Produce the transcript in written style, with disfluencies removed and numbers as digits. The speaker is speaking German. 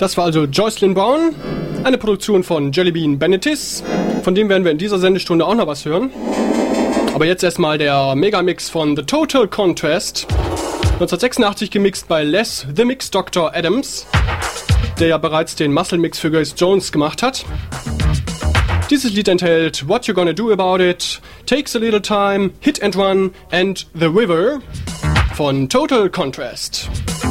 Das war also Jocelyn Brown, eine Produktion von Jellybean Bennetis. Von dem werden wir in dieser Sendestunde auch noch was hören. Aber jetzt erstmal der Megamix von The Total Contrast. 1986 gemixt bei Les The Mix Dr. Adams, der ja bereits den Muscle Mix für Grace Jones gemacht hat. Dieses Lied enthält What You Gonna Do About It, Takes a Little Time, Hit and Run and The River von Total Contrast.